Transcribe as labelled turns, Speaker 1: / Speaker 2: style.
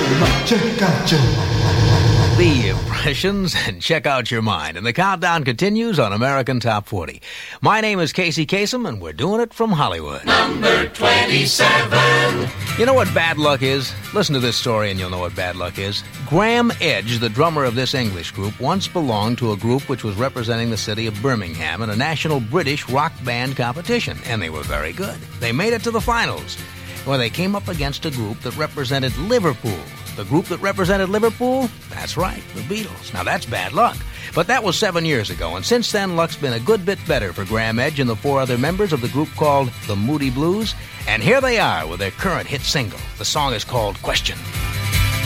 Speaker 1: Check out your
Speaker 2: The impressions and check out your mind. And the countdown continues on American Top 40. My name is Casey Kasem, and we're doing it from Hollywood.
Speaker 3: Number 27.
Speaker 2: You know what bad luck is? Listen to this story and you'll know what bad luck is. Graham Edge, the drummer of this English group, once belonged to a group which was representing the city of Birmingham in a national British rock band competition, and they were very good. They made it to the finals, where they came up against a group that represented Liverpool. The group that represented Liverpool? That's right, the Beatles. Now that's bad luck. But that was 7 years ago, and since then luck's been a good bit better for Graham Edge and the 4 other members of the group called the Moody Blues. And here they are with their current hit single. The song is called Question.